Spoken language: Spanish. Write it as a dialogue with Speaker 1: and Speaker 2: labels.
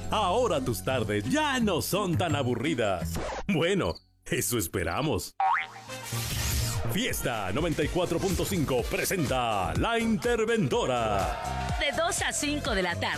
Speaker 1: Ahora tus tardes ya no son tan aburridas. Bueno, eso esperamos. Fiesta 94.5 presenta La Interventora.
Speaker 2: De 2 a 5 de la tarde.